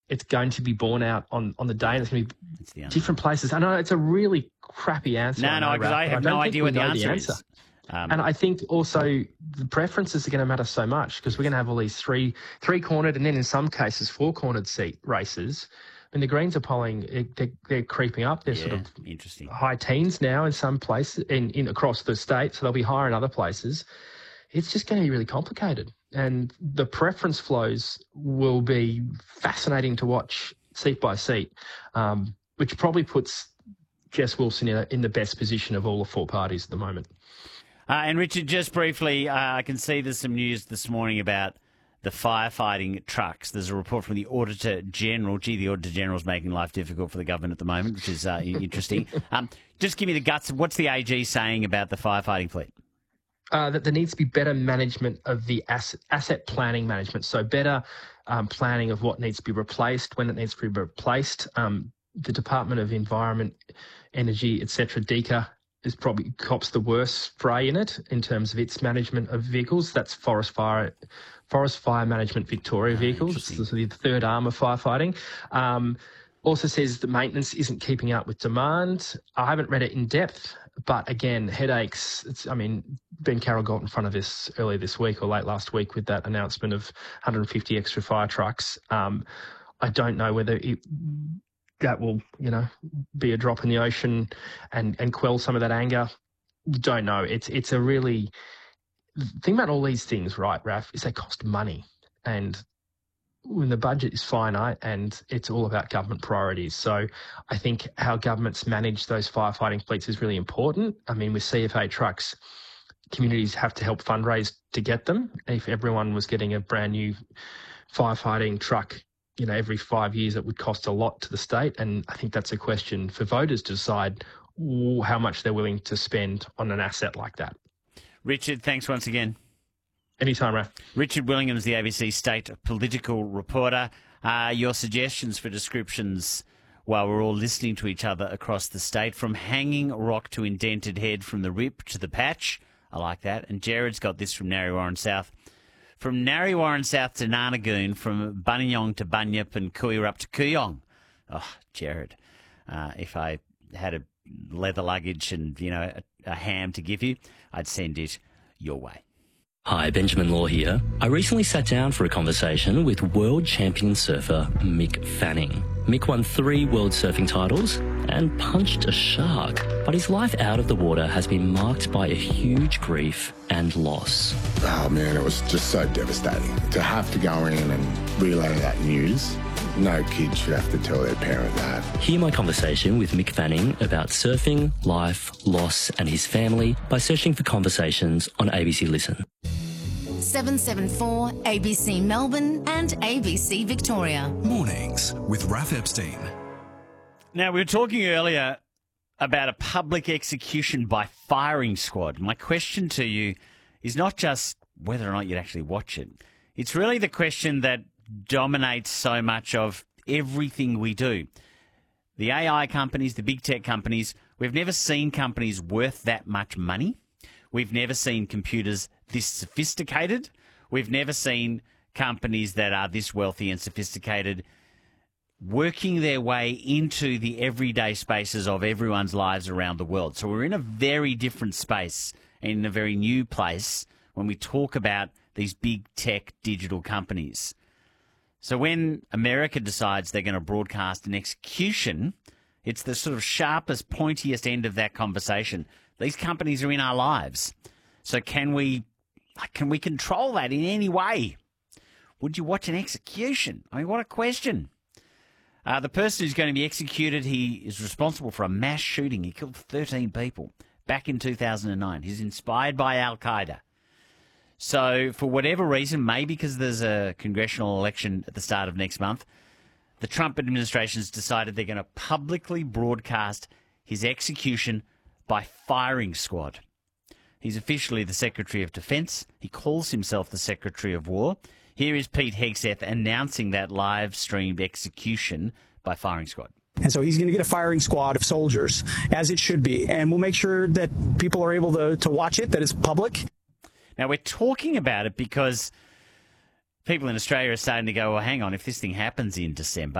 it's going to be borne out on the day, and it's going to be different places. I know it's a really crappy answer. No, because I have no idea what the answer is. And I think also the preferences are going to matter so much because we're going to have all these three-cornered and then in some cases four-cornered seat races. And the Greens are polling, they're creeping up. They're sort of interesting high teens now in some places in across the state, so they'll be higher in other places. It's just going to be really complicated. And the preference flows will be fascinating to watch seat by seat, which probably puts Jess Wilson in the best position of all the four parties at the moment. And Richard, just briefly, I can see there's some news this morning about the firefighting trucks. There's a report from the Auditor General. The Auditor General's making life difficult for the government at the moment, which is interesting. Just give me the guts. What's the AG saying about the firefighting fleet? That there needs to be better management of the asset planning management. So better planning of what needs to be replaced, when it needs to be replaced. The Department of Environment, Energy, etc., DECA, is probably cops the worst spray in it in terms of its management of vehicles. That's Forest Fire Management Victoria vehicles. So the third arm of firefighting. Also says the maintenance isn't keeping up with demand. I haven't read it in depth, but again, headaches. Ben Carroll got in front of this earlier this week or late last week with that announcement of 150 extra fire trucks. I don't know whether that will, be a drop in the ocean and quell some of that anger. Don't know. It's a really thing about all these things, right, Raf, is they cost money. And when the budget is finite and it's all about government priorities. So I think how governments manage those firefighting fleets is really important. With CFA trucks, communities have to help fundraise to get them. If everyone was getting a brand new firefighting truck, every 5 years, it would cost a lot to the state. And I think that's a question for voters to decide how much they're willing to spend on an asset like that. Richard, thanks once again. Anytime, Raf. Richard Willingham, the ABC state political reporter. Your suggestions for descriptions while we're all listening to each other across the state, from hanging rock to indented head, from the rip to the patch. I like that. And Jared's got this from Narre Warren South. From Narre Warren South to Narnagoon, from Buninyong to Bunyip and Kooyurup to Kooyong. Oh, Jared, if I had a leather luggage and, a ham to give you, I'd send it your way. Hi, Benjamin Law here. I recently sat down for a conversation with world champion surfer Mick Fanning. Mick won 3 world surfing titles and punched a shark, but his life out of the water has been marked by a huge grief and loss. Oh man, it was just so devastating. To have to go in and relay that news, no kid should have to tell their parent that. Hear my conversation with Mick Fanning about surfing, life, loss and his family by searching for Conversations on ABC Listen. 774 ABC Melbourne and ABC Victoria. Mornings with Raf Epstein. Now, we were talking earlier about a public execution by firing squad. My question to you is not just whether or not you'd actually watch it. It's really the question that dominates so much of everything we do. The AI companies, the big tech companies, we've never seen companies worth that much money. We've never seen computers this sophisticated. We've never seen companies that are this wealthy and sophisticated working their way into the everyday spaces of everyone's lives around the world. So we're in a very different space, in a very new place when we talk about these big tech digital companies. So when America decides they're going to broadcast an execution, it's the sort of sharpest, pointiest end of that conversation. These companies are in our lives. So can we control that in any way? Would you watch an execution? What a question. The person who's going to be executed, he is responsible for a mass shooting. He killed 13 people back in 2009. He's inspired by Al-Qaeda. So for whatever reason, maybe because there's a congressional election at the start of next month, the Trump administration's decided they're going to publicly broadcast his execution by firing squad. He's officially the Secretary of Defense. He calls himself the Secretary of War. Here is Pete Hegseth announcing that live-streamed execution by firing squad. And so he's going to get a firing squad of soldiers, as it should be. And we'll make sure that people are able to watch it, that it's public. Now, we're talking about it because people in Australia are starting to go, well, hang on, if this thing happens in December,